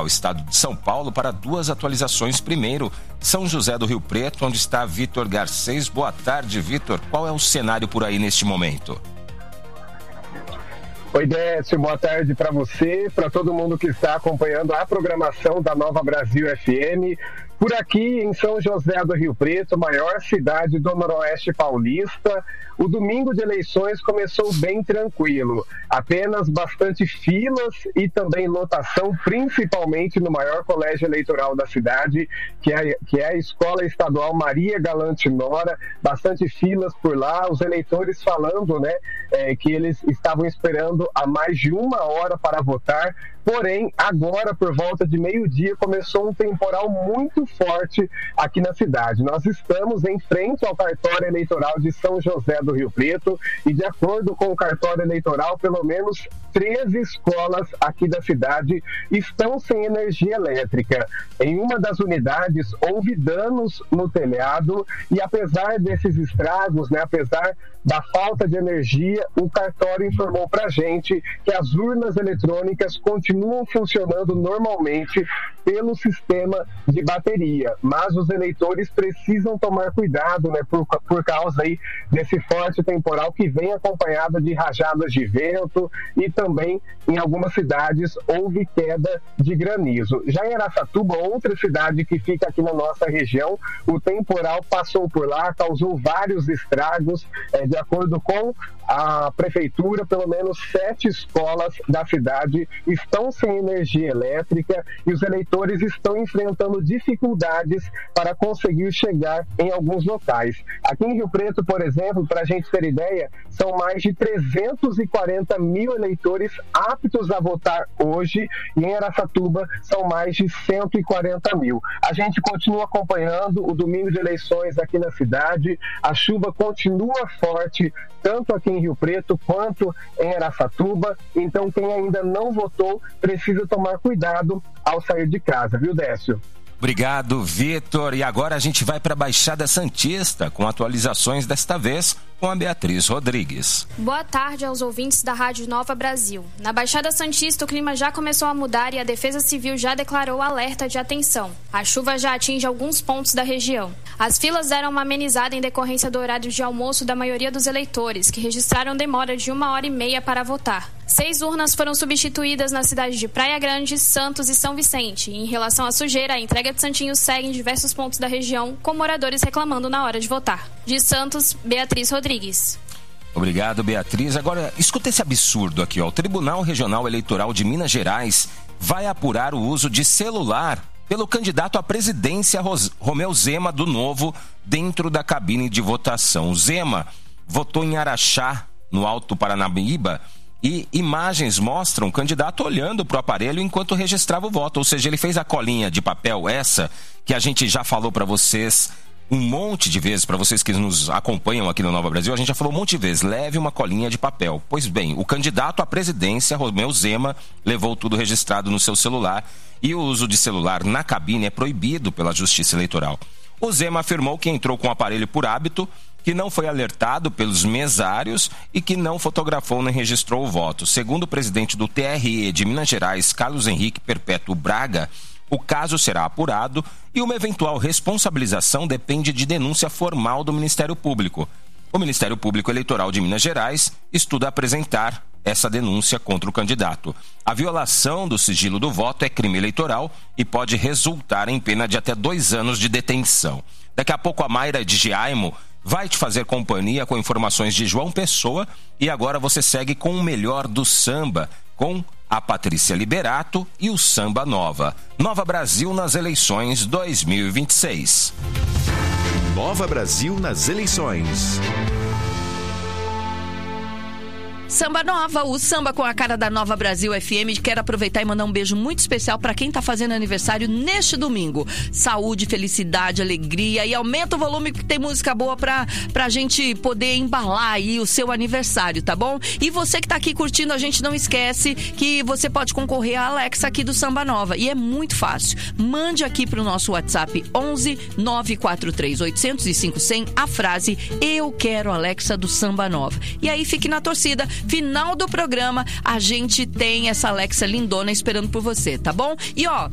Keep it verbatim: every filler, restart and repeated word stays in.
ao estado de São Paulo para duas atualizações. Primeiro, São José do Rio Preto, onde está Vitor Garcês. Boa tarde, Vitor. Qual é o cenário por aí neste momento? Oi, Décio, boa tarde para você, para todo mundo que está acompanhando a programação da Nova Brasil F M. Por aqui, em São José do Rio Preto, maior cidade do Noroeste Paulista, o domingo de eleições começou bem tranquilo. Apenas bastante filas e também lotação, principalmente no maior colégio eleitoral da cidade, que é, que é a Escola Estadual Maria Galante Nora. Bastante filas por lá, os eleitores falando, né, é, que eles estavam esperando há mais de uma hora para votar. Porém, agora, por volta de meio-dia, começou um temporal muito forte aqui na cidade. Nós estamos em frente ao cartório eleitoral de São José do Rio Preto e, de acordo com o cartório eleitoral, pelo menos treze escolas aqui da cidade estão sem energia elétrica. Em uma das unidades, houve danos no telhado e, apesar desses estragos, né, apesar da falta de energia, o cartório informou para a gente que as urnas eletrônicas continuam funcionando normalmente pelo sistema de bateria, mas os eleitores precisam tomar cuidado, né, por, por causa aí desse forte temporal que vem acompanhado de rajadas de vento e também em algumas cidades houve queda de granizo. Já em Araçatuba, outra cidade que fica aqui na nossa região, o temporal passou por lá, causou vários estragos. É, de acordo com a prefeitura, pelo menos sete escolas da cidade estão sem energia elétrica e os eleitores estão enfrentando dificuldades para conseguir chegar em alguns locais. Aqui em Rio Preto, por exemplo, para a gente ter ideia, são mais de trezentos e quarenta mil eleitores aptos a votar hoje e em Araçatuba são mais de cento e quarenta mil. A gente continua acompanhando o domingo de eleições aqui na cidade, a chuva continua forte, tanto aqui em Rio Preto quanto em Araçatuba, então quem ainda não votou precisa tomar cuidado ao sair de casa, viu, Décio? Obrigado, Vitor. E agora a gente vai para a Baixada Santista com atualizações desta vez com a Beatriz Rodrigues. Boa tarde aos ouvintes da Rádio Nova Brasil. Na Baixada Santista, o clima já começou a mudar e a Defesa Civil já declarou alerta de atenção. A chuva já atinge alguns pontos da região. As filas deram uma amenizada em decorrência do horário de almoço da maioria dos eleitores, que registraram demora de uma hora e meia para votar. Seis urnas foram substituídas na cidade de Praia Grande, Santos e São Vicente. E em relação à sujeira, a entrega de santinhos segue em diversos pontos da região, com moradores reclamando na hora de votar. De Santos, Beatriz Rodrigues. Obrigado, Beatriz. Agora, escuta esse absurdo aqui, ó. O Tribunal Regional Eleitoral de Minas Gerais vai apurar o uso de celular pelo candidato à presidência Romeu Zema do Novo dentro da cabine de votação. O Zema votou em Araxá, no Alto Paranaíba, e imagens mostram o candidato olhando para o aparelho enquanto registrava o voto. Ou seja, ele fez a colinha de papel, essa que a gente já falou para vocês um monte de vezes, para vocês que nos acompanham aqui no Nova Brasil, a gente já falou um monte de vezes, leve uma colinha de papel. Pois bem, o candidato à presidência, Romeu Zema, levou tudo registrado no seu celular e o uso de celular na cabine é proibido pela Justiça Eleitoral. O Zema afirmou que entrou com o aparelho por hábito, que não foi alertado pelos mesários e que não fotografou nem registrou o voto. Segundo o presidente do T R E de Minas Gerais, Carlos Henrique Perpétuo Braga, o caso será apurado e uma eventual responsabilização depende de denúncia formal do Ministério Público. O Ministério Público Eleitoral de Minas Gerais estuda apresentar essa denúncia contra o candidato. A violação do sigilo do voto é crime eleitoral e pode resultar em pena de até dois anos de detenção. Daqui a pouco a Mayra de Giaimo vai te fazer companhia com informações de João Pessoa e agora você segue com o melhor do samba, com a Patrícia Liberato e o Samba Nova. Nova Brasil nas eleições dois mil e vinte e seis. Nova Brasil nas eleições. Samba Nova, o samba com a cara da Nova Brasil F M. Quero aproveitar e mandar um beijo muito especial para quem tá fazendo aniversário neste domingo. Saúde, felicidade, alegria e aumenta o volume que tem música boa pra, pra gente poder embalar aí o seu aniversário, tá bom? E você que tá aqui curtindo, a gente não esquece que você pode concorrer à Alexa aqui do Samba Nova. E é muito fácil. Mande aqui pro nosso WhatsApp onze nove quatro três oito zero cinco zero zero a frase "Eu quero Alexa do Samba Nova". E aí fique na torcida. Final do programa, a gente tem essa Alexa lindona esperando por você, tá bom? E ó,